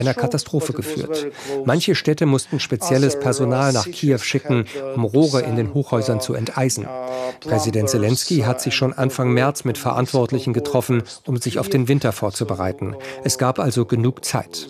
einer Katastrophe geführt. Manche Städte mussten spezielles Personal nach Kiew schicken, um Rohre in den Hochhäusern zu enteisen. Präsident Selenskyj hat sich schon Anfang März mit Verantwortlichen getroffen, um sich auf den Winter vorzubereiten. Es gab also genug Zeit.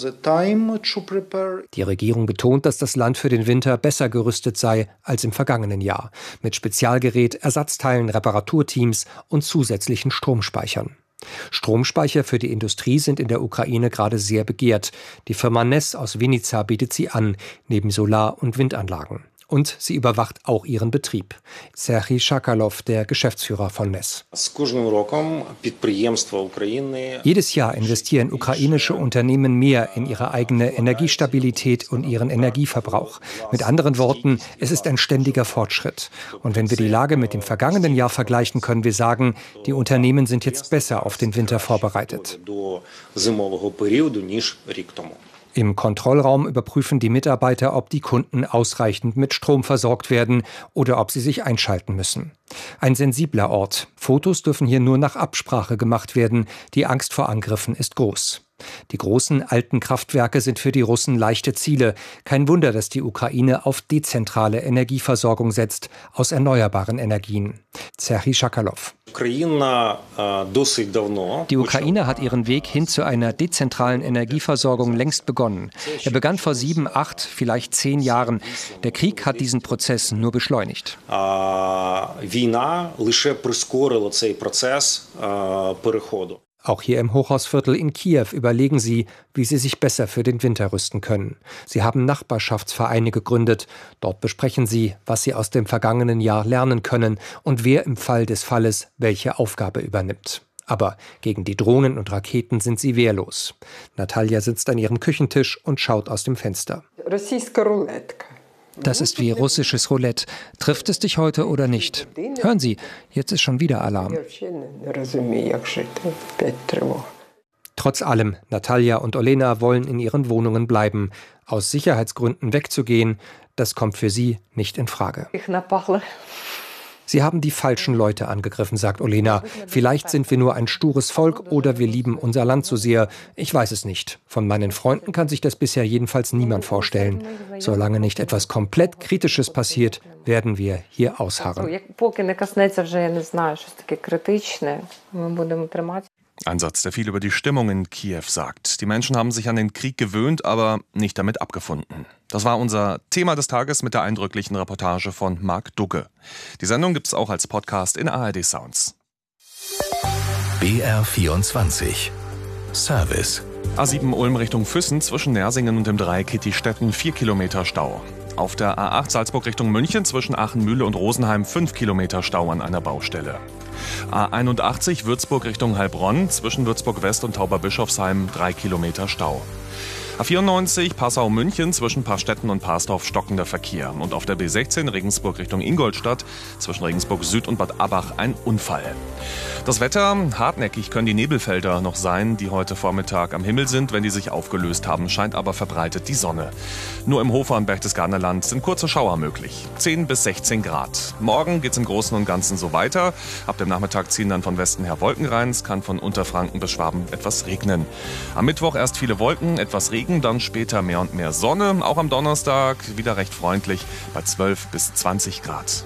Die Regierung betont, dass das Land für den Winter besser gerüstet sei als im vergangenen Jahr. Mit Spezialgerät, Ersatzteilen, Reparaturteams und zusätzlichen Stromspeichern. Stromspeicher für die Industrie sind in der Ukraine gerade sehr begehrt. Die Firma NES aus Vinica bietet sie an, neben Solar- und Windanlagen. Und sie überwacht auch ihren Betrieb. Serhij Schakalow, der Geschäftsführer von NES. Jedes Jahr investieren ukrainische Unternehmen mehr in ihre eigene Energiestabilität und ihren Energieverbrauch. Mit anderen Worten, es ist ein ständiger Fortschritt. Und wenn wir die Lage mit dem vergangenen Jahr vergleichen, können wir sagen, die Unternehmen sind jetzt besser auf den Winter vorbereitet. Im Kontrollraum überprüfen die Mitarbeiter, ob die Kunden ausreichend mit Strom versorgt werden oder ob sie sich einschalten müssen. Ein sensibler Ort. Fotos dürfen hier nur nach Absprache gemacht werden. Die Angst vor Angriffen ist groß. Die großen alten Kraftwerke sind für die Russen leichte Ziele. Kein Wunder, dass die Ukraine auf dezentrale Energieversorgung setzt, aus erneuerbaren Energien. Serhij Schakalow. Die Ukraine hat ihren Weg hin zu einer dezentralen Energieversorgung längst begonnen. Er begann vor 7, 8, vielleicht 10 Jahren. Der Krieg hat diesen Prozess nur beschleunigt. Auch hier im Hochhausviertel in Kiew überlegen sie, wie sie sich besser für den Winter rüsten können. Sie haben Nachbarschaftsvereine gegründet. Dort besprechen sie, was sie aus dem vergangenen Jahr lernen können und wer im Fall des Falles welche Aufgabe übernimmt. Aber gegen die Drohnen und Raketen sind sie wehrlos. Natalja sitzt an ihrem Küchentisch und schaut aus dem Fenster. Das ist wie russisches Roulette. Trifft es dich heute oder nicht? Hören Sie, jetzt ist schon wieder Alarm. Trotz allem, Natalja und Olena wollen in ihren Wohnungen bleiben. Aus Sicherheitsgründen wegzugehen, das kommt für sie nicht in Frage. Sie haben die falschen Leute angegriffen, sagt Olena. Vielleicht sind wir nur ein stures Volk oder wir lieben unser Land so sehr. Ich weiß es nicht. Von meinen Freunden kann sich das bisher jedenfalls niemand vorstellen. Solange nicht etwas komplett Kritisches passiert, werden wir hier ausharren. Ein Satz, der viel über die Stimmung in Kiew sagt. Die Menschen haben sich an den Krieg gewöhnt, aber nicht damit abgefunden. Das war unser Thema des Tages mit der eindrücklichen Reportage von Marc Dugge. Die Sendung gibt's auch als Podcast in ARD Sounds. BR24 Service. A7 Ulm Richtung Füssen zwischen Nersingen und dem Dreieck Kitti-Stetten 4 Kilometer Stau. Auf der A8 Salzburg Richtung München zwischen Aachen-Mühle und Rosenheim 5 Kilometer Stau an einer Baustelle. A81 Würzburg Richtung Heilbronn zwischen Würzburg West und Tauberbischofsheim 3 Kilometer Stau. A94 Passau-München zwischen Paarstetten und Parsdorf stockender Verkehr. Und auf der B16 Regensburg Richtung Ingolstadt zwischen Regensburg Süd und Bad Abach ein Unfall. Das Wetter, hartnäckig können die Nebelfelder noch sein, die heute Vormittag am Himmel sind. Wenn die sich aufgelöst haben, scheint aber verbreitet die Sonne. Nur im Hofer- und Berchtesgadenerland sind kurze Schauer möglich. 10 bis 16 Grad. Morgen geht's im Großen und Ganzen so weiter. Ab dem Nachmittag ziehen dann von Westen her Wolken rein. Es kann von Unterfranken bis Schwaben etwas regnen. Am Mittwoch erst viele Wolken, etwas Regen. Dann später mehr und mehr Sonne. Auch am Donnerstag wieder recht freundlich bei 12 bis 20 Grad.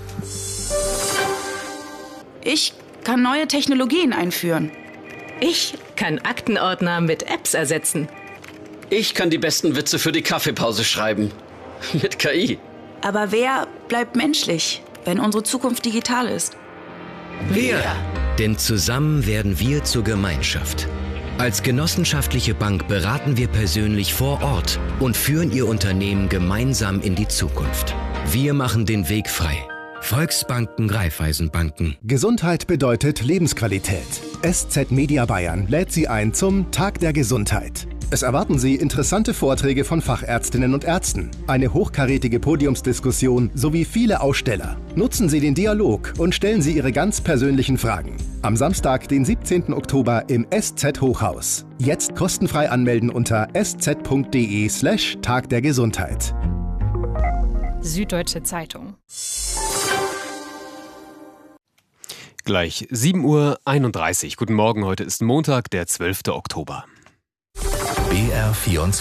Ich kann neue Technologien einführen. Ich kann Aktenordner mit Apps ersetzen. Ich kann die besten Witze für die Kaffeepause schreiben. Mit KI. Aber wer bleibt menschlich, wenn unsere Zukunft digital ist? Wir. Denn zusammen werden wir zur Gemeinschaft. Als genossenschaftliche Bank beraten wir persönlich vor Ort und führen Ihr Unternehmen gemeinsam in die Zukunft. Wir machen den Weg frei. Volksbanken, Raiffeisenbanken. Gesundheit bedeutet Lebensqualität. SZ Media Bayern lädt Sie ein zum Tag der Gesundheit. Es erwarten Sie interessante Vorträge von Fachärztinnen und Ärzten, eine hochkarätige Podiumsdiskussion sowie viele Aussteller. Nutzen Sie den Dialog und stellen Sie Ihre ganz persönlichen Fragen. Am Samstag, den 17. Oktober im SZ Hochhaus. Jetzt kostenfrei anmelden unter sz.de/Tag der Gesundheit. Süddeutsche Zeitung. Gleich 7:31 Uhr. Guten Morgen, heute ist Montag, der 12. Oktober. BR24